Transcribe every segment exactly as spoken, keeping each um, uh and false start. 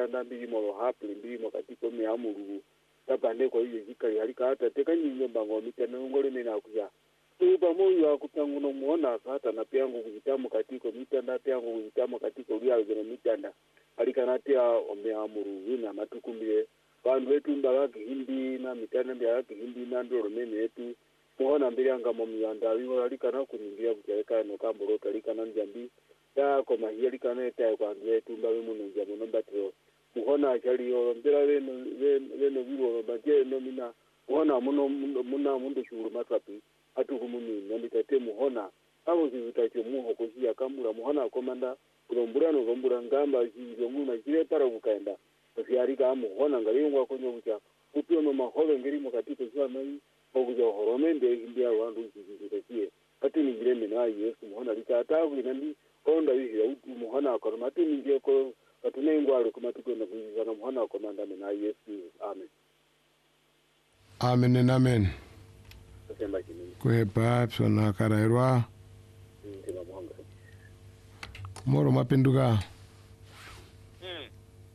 mitanda mbili mo hapo mbili mo katika miamuru tapande kwa hiyo jikali halika hata teka nyinyo bango mitanda ngole mena kuja tuba moyo akutanguno muona hata na piango kujitamu katika mitanda piango kujitamu katika ulia zina mitanda halika natia omeamuru wina matukumbie bandu wetu mbagaki hindi na mitanda mbagaki hindi na ndoro mene yetu muona mbili anga momyanda wiwo halika na kuningia kuteleka no kamboro halika na njambi ya kwa mahiri kana eta kwa nje tumba we muno njamo no batro muhona chali yo mbira we no we no biwo baje no mina muhona muno muna mundo shuru matwapi atu kumuni nandi tate muhona abo zitacho muho kushia kamura muhona komanda kulombura no gombura ngamba ziro muna jire para kukaenda tafyari ka muhona ngaliungwa konyo kucha upyo no maholo ngiri mukatiko zwa mai okujo horomende india wandu zizitakie ati ni ngire mina yesu muhona likatavu nandi onda hiyo muhana akoma tuninge ko katunengwa ari kumatuko na kuzana muhana akomanda na Yesu amen amen and amen sema kini kwe perhaps na karairwa ndima muhanga moro mapinduka mm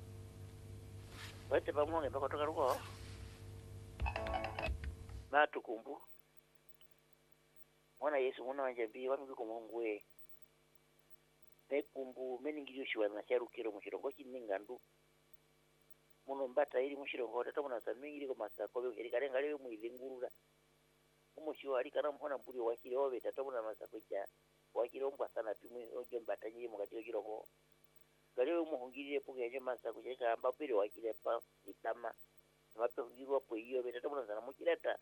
wete pamoja mpaka kutoka ruko na tukumbu mwana Yesu mwana wanjambi wanu ko mongwe nekumbu meningiro shiwa na charukiro mushirongo kiningandu muno mbata iri mushirongo tata muna samingiri ko masako be iri karenga lewe muizingurura umushiwa ari kana mhona mburi wakire obe tata muna masako cha wakire ombwa sana pimu oje mbata nyi mukatiro kirongo galewe muhungirire puke nje masako cha amba pire wakire pa itama mape ngirwa po iyo be tata muna sana mukirata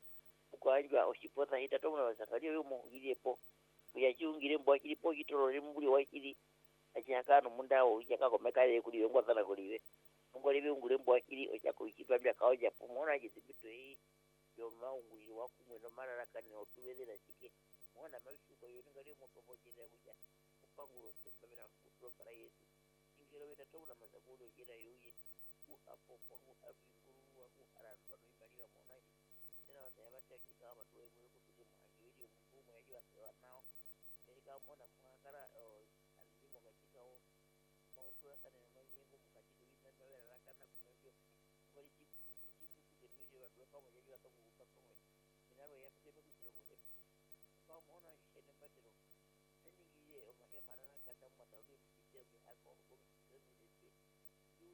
ukwanjwa oshipota hita tata muna masako lewe muhungirire po yachiungire mbwa kiri po kitoro mburi wakiri achakano mundawo yakako mekale kuli ngwa sana kuliwe ngwa liwe ngure mbwa kiri ochako ikipambya kaoja pomona kizibito hii yo maunguri wakumwe no marara kani otuwele na chike mwana maishuko yo ngale motobo jira kuja upanguro sepamira kutro para Yesu ingero weta tona mazabulo jira yoye ku apo po ku abinguru wa ku haramba no imbali wa mona hii tena watayabata kikaba tuwe mwe kutuke mwangi yo mungu mwe yo asewa nao eka mona mwakara alimo katika o mauntu sana na nyengo mkatika wina ndio rakana kunyo kwali jiku jiku kugenwe wa kwa kama yeye atamu kama inaro ya pete kutiro kote kwa mona yishene batero nini ngiye omage marana ngata matauli kite ke hako ko ndio ndio yu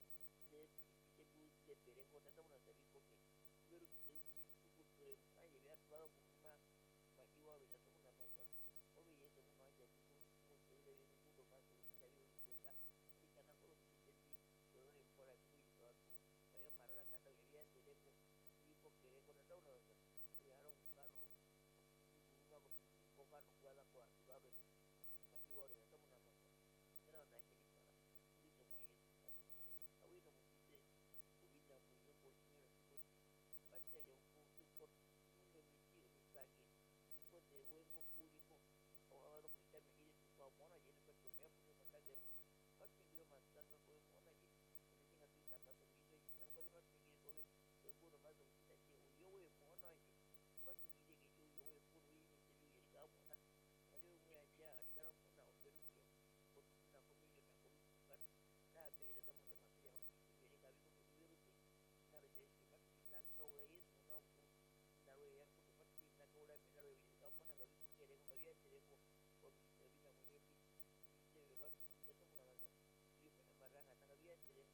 se kite bu se perengo tata mona sabi ko ke weru kite ku kutore aye ya twala kuma makiwa wita tuna masa obi yeso mwana ya jiku mutule ni ndo maso kitabi ukunda ikana ko kitendi dole mpora kuyi watu kayo marara ngata yeye ndeleko ipo kereko na dauna yaro mkano kuunga ko kokano kwala kwa sababu makiwa wale ndio mna masa tena na hili sana kuliko mwenyewe awino mkite kuwinda mwenyewe chini na baada ya uko uko ndio mitio misangi uko de wengo kuliko wala kutama ile kwa mwana yeye kwa tumia kwa matagero watu ndio masanga kwa mwana yeye ndio kitu cha hizo na kwa watu wengine kwa wewe kuna mazo kitaji uyowe mwana yeye watu wengine kitu uyowe kuna hii ni ndio ile kama mwana ndio mwenye alikana mwana operukio kwa kuna komini na komini kwa na pele kama kama pia ile kama kwa virusi na ile watu na kaula yesu na ku na wewe yako kupata na kaula mena wewe kama mwana gavitu kile kwa yeye ndio kwa bila mwenyewe ndio watu ndio kuna hiyo kuna maranga tangalia ndio